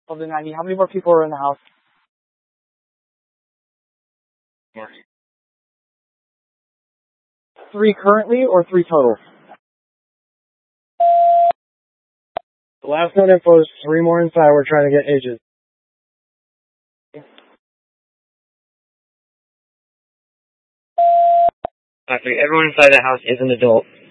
Of the 90, how many more people are in the house? 3 currently or 3 total? The last known info is 3 more inside. We're trying to get ages. Actually, everyone inside that house is an adult.